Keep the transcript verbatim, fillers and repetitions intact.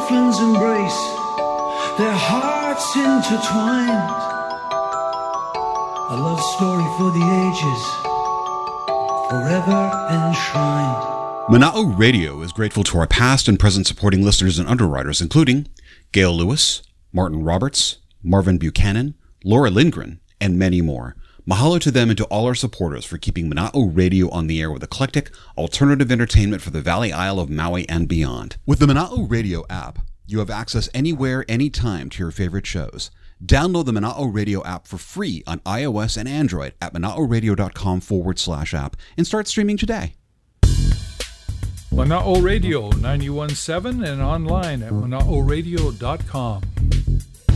Northland's embrace, their hearts intertwined. A love story for the ages, forever enshrined. Mana'o Radio is grateful to our past and present supporting listeners and underwriters, including Gail Lewis, Martin Roberts, Marvin Buchanan, Laura Lindgren, and many more. Mahalo to them and to all our supporters for keeping Mana'o Radio on the air with eclectic, alternative entertainment for the Valley Isle of Maui and beyond. With the Mana'o Radio app, you have access anywhere, anytime to your favorite shows. Download the Mana'o Radio app for free on iOS and Android at mana'oradio.com forward slash app and start streaming today. Mana'o Radio ninety-one point seven and online at mana'oradio dot com.